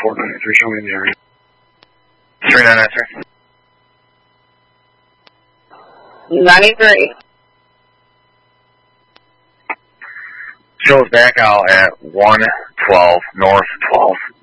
4993, show me in the area. 3993. 93. Shows back out at 112 North 12.